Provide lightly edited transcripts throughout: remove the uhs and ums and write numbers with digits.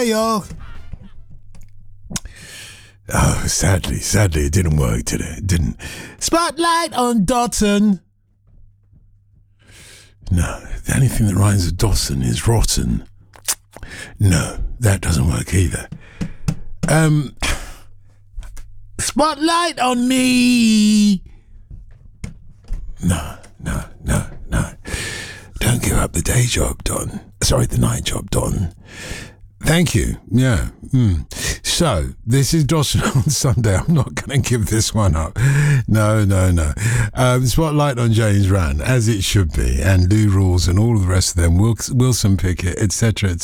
y'all. Oh, sadly, it didn't work today. It didn't. Spotlight on Dotson. No, anything that rhymes with Dawson is rotten. No, that doesn't work either. Spotlight on me. No. Don't give up the day job, Don. Sorry, the night job, Don. Thank you. Yeah. So, this is Dawson on Sunday. I'm not going to give this one up. No. Spotlight on James Rann, as it should be, and Lou Rawls and all of the rest of them, Wilson Pickett, etc.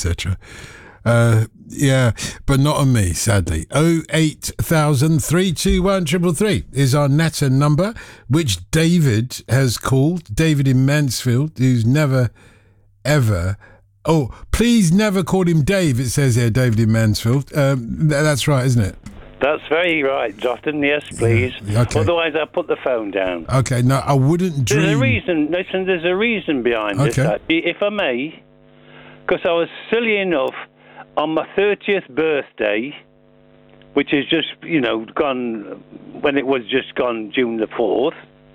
Yeah, but not on me, sadly. 08000 321 333 is our Natter number, which David has called. David in Mansfield, who's never, ever... Oh, please never call him Dave, it says here, David in Mansfield. That's right, isn't it? That's very right, Dotton. Yes, please. Yeah, okay. Otherwise, I'll put the phone down. Okay, no, I wouldn't dream... There's a reason. Listen, there's a reason behind this. If I may, because I was silly enough on my 30th birthday, which is just, gone, when it was just gone June the 4th,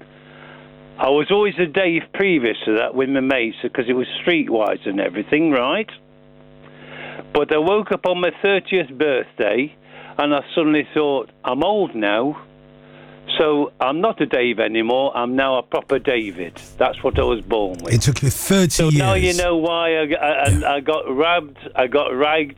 I was always a Dave previous to that with my mates because it was streetwise and everything, right? But I woke up on my 30th birthday and I suddenly thought, I'm old now, so I'm not a Dave anymore, I'm now a proper David. That's what I was born with. It took you 30 years. So now you know why I got ragged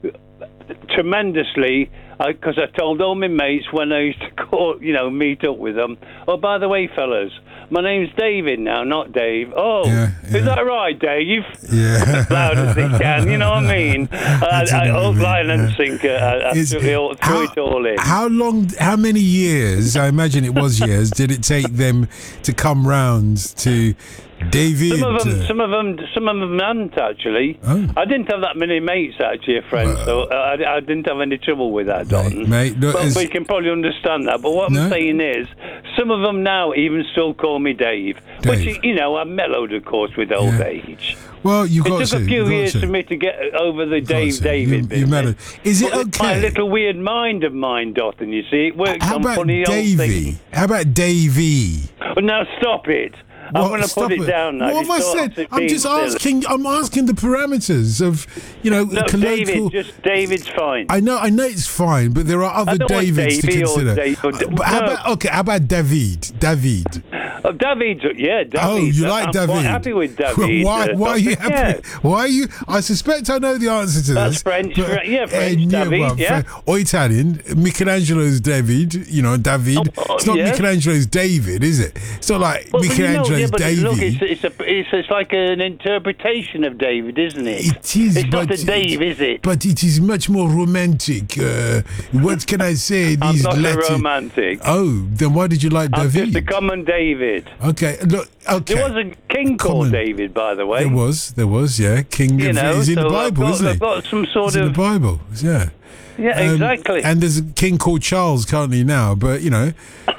tremendously, because I told all my mates when I used to call, meet up with them, oh, by the way, fellas, my name's David now, not Dave. Oh, is that right, Dave? Yeah. As loud as they can, you know what I mean? I hook, line and sinker. I threw it all in. How many years, I imagine it was years, did it take them to come round to David? Some of them hadn't, actually. Oh. I didn't have that many mates, actually, friends, so I didn't have any trouble with that, Don. Mate, no, but you can probably understand that. But what I'm saying is, some of them now even still call me Dave. Which, I'm mellowed, of course, with old age. Well, it took a few years for me to get over the David business. Is it okay? My little weird mind of mine, Dotton, you see, it works on funny old things. How about Davey? Oh, now stop it. I'm going to put it down now. What have I said? I'm just asking. I'm asking the parameters of, No, colloquial... David's fine. I know it's fine, but there are other Davids to consider. How about David? David. Oh, David. Oh, you like I'm David? quite happy with David. Why are you happy? Yeah. Why are you? I suspect I know the answer to That's this. French. French. David. Or Italian. Michelangelo's David. David. It's not Michelangelo's David, is it? It's not like Michelangelo's David. Look, it's like an interpretation of David, isn't it? It is. It's not a Dave, is it? But it is much more romantic. What can I say? I'm not a romantic. Oh, then why did you like David? I'm just a common David. Okay, look. Okay. There was a king called David, by the way. There was, yeah. King. He's in the Bible, isn't he? I've got some sort of in the Bible, yeah. Yeah, exactly. And there's a king called Charles currently now, but and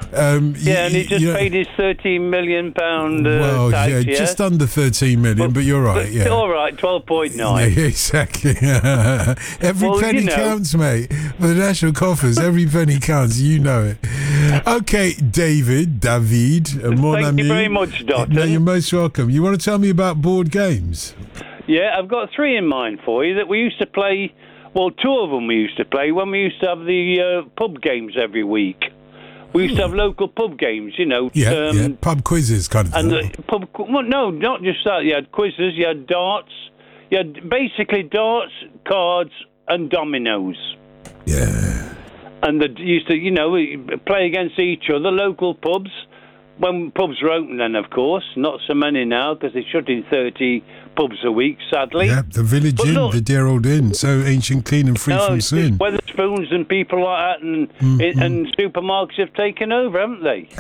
he just paid his £13 million tax, just under 13 million, but you're right. But all right, 12.9. Yeah, exactly. Every penny counts, mate. For the national coffers, every penny counts. You know it. Okay, David. Thank you very much, Doctor. No, you're most welcome. You want to tell me about board games? Yeah, I've got 3 in mind for you that we used to play. Well, 2 of them we used to play when we used to have the pub games every week. We used to have local pub games, pub quizzes kind of thing. No, not just that. You had quizzes, you had darts. You had basically darts, cards, and dominoes. Yeah. And they used to, play against each other, local pubs. When pubs were open then, of course. Not so many now, because they're shutting 30 pubs a week, sadly. Yeah, the village inn, the dear old inn, so ancient, clean and free from sin. Weatherspoons and people like that and supermarkets have taken over, haven't they?